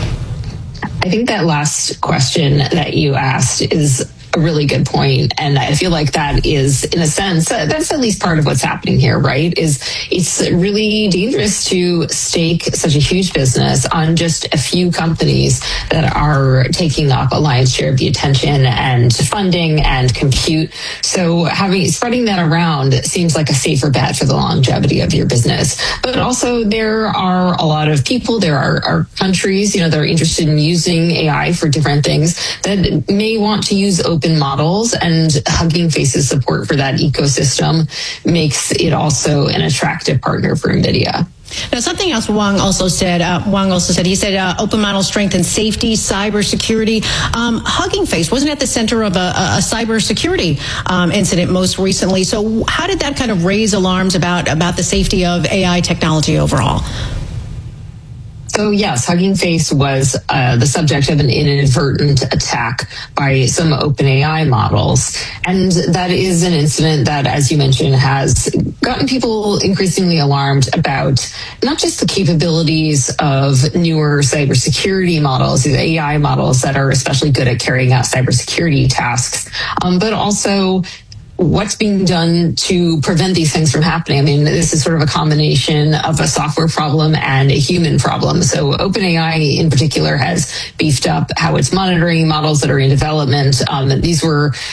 I think that last question that you asked is a really good point. And I feel like that is, in a sense, uh, that's at least part of what's happening here, right? Is it's really dangerous to stake such a huge business on just a few companies that are taking up a lion's share of the attention and funding and compute. So having spreading that around seems like a safer bet for the longevity of your business. But also there are a lot of people, there are, are countries, you know, that are interested in using A I for different things that may want to use open models, and Hugging Face's support for that ecosystem makes it also an attractive partner for NVIDIA. Now, something else Wang also said, uh, Wang also said, he said uh, open model strengthens safety, cybersecurity. Um, Hugging Face wasn't at the center of a, a cybersecurity um, incident most recently. So how did that kind of raise alarms about, about the safety of A I technology overall? So yes, Hugging Face was uh, the subject of an inadvertent attack by some OpenAI models. And that is an incident that, as you mentioned, has gotten people increasingly alarmed about not just the capabilities of newer cybersecurity models, these A I models that are especially good at carrying out cybersecurity tasks, um, but also what's being done to prevent these things from happening. I mean, this is sort of a combination of a software problem and a human problem. So OpenAI in particular has beefed up how it's monitoring models that are in development. Um, these were